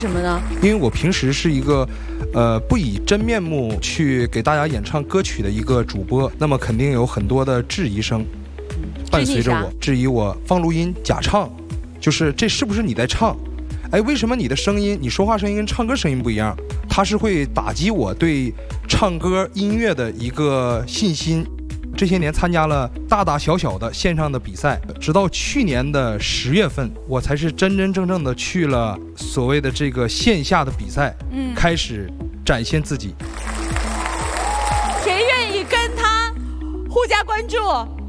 什么呢？ 因为我平时是一个，不以真面目去给大家演唱歌曲的一个主播，那么肯定有很多的质疑声，伴随着我质疑我放录音假唱，就是这是不是你在唱？哎，为什么你的声音，你说话声音跟唱歌声音不一样？它是会打击我对唱歌音乐的一个信心。这些年参加了大大小小的线上的比赛，直到去年的10月份，我才是真真正正的去了所谓的这个线下的比赛，开始展现自己。 谁愿意跟他互加关注？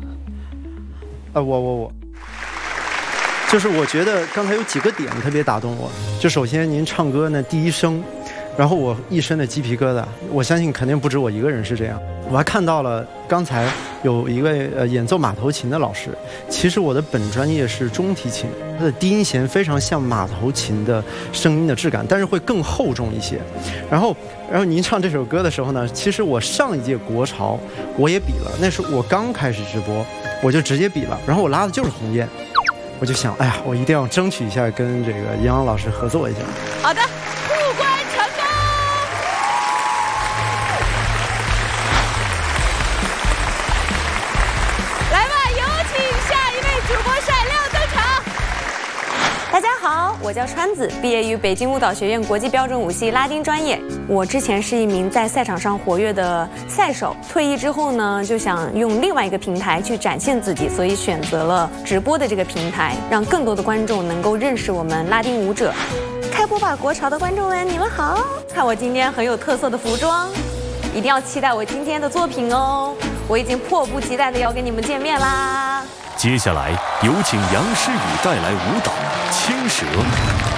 我，就是我觉得刚才有几个点特别打动我。就首先您唱歌呢第一声，然后我一身的鸡皮疙瘩，我相信肯定不止我一个人是这样。我还看到了刚才有一位演奏马头琴的老师，其实我的本专业是中提琴，它的低音弦非常像马头琴的声音的质感，但是会更厚重一些。然后您唱这首歌的时候呢，其实我上一届国潮我也比了，那是我刚开始直播，我就直接比了，然后我拉的就是鸿雁，我就想，哎呀，我一定要争取一下跟这个杨洋老师合作一下。 好的，互关成功。来吧，有请下一位主播闪亮登场。 大家好，我叫川子，毕业于北京舞蹈学院国际标准舞系拉丁专业。我之前是一名在赛场上活跃的赛手，退役之后呢，就想用另外一个平台去展现自己，所以选择了直播的这个平台，让更多的观众能够认识我们拉丁舞者。开播吧，国潮的观众们，你们好！看我今天很有特色的服装，一定要期待我今天的作品哦！我已经迫不及待的要跟你们见面啦！ 接下来有请杨诗雨带来舞蹈《青蛇》。